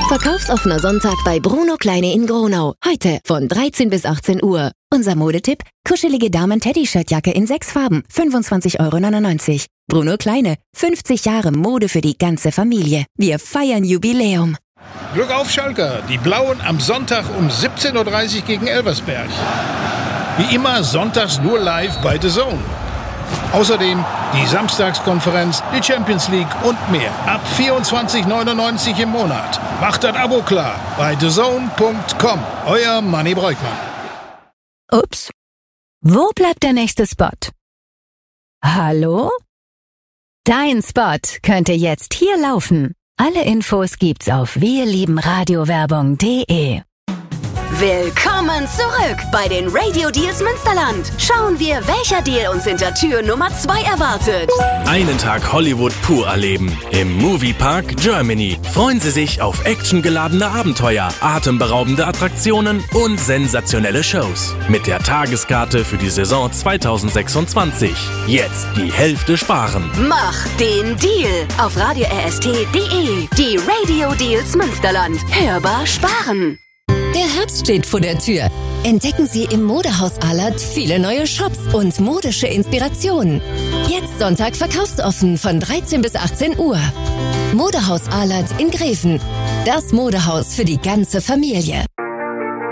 Verkaufsoffener Sonntag bei Bruno Kleine in Gronau. Heute von 13 bis 18 Uhr. Unser Modetipp: kuschelige Damen-Teddy-Shirtjacke in 6 Farben, 25,99 €. Bruno Kleine, 50 Jahre Mode für die ganze Familie. Wir feiern Jubiläum. Glück auf, Schalker. Die Blauen am Sonntag um 17:30 Uhr gegen Elversberg. Wie immer sonntags nur live bei The Zone. Außerdem die Samstagskonferenz, die Champions League und mehr. Ab 24,99 € im Monat. Macht das Abo klar bei thezone.com. Euer Manni Breukmann. Ups. Wo bleibt der nächste Spot? Hallo? Dein Spot könnte jetzt hier laufen. Alle Infos gibt's auf wirliebenradiowerbung.de. Willkommen zurück bei den Radio Deals Münsterland. Schauen wir, welcher Deal uns hinter Tür Nummer 2 erwartet. Einen Tag Hollywood pur erleben. Im Moviepark Germany. Freuen Sie sich auf actiongeladene Abenteuer, atemberaubende Attraktionen und sensationelle Shows. Mit der Tageskarte für die Saison 2026. Jetzt die Hälfte sparen. Mach den Deal auf radio-rst.de. Die Radio Deals Münsterland. Hörbar sparen. Der Herbst steht vor der Tür. Entdecken Sie im Modehaus Alert viele neue Shops und modische Inspirationen. Jetzt Sonntag verkaufsoffen von 13 bis 18 Uhr. Modehaus Alert in Greven. Das Modehaus für die ganze Familie.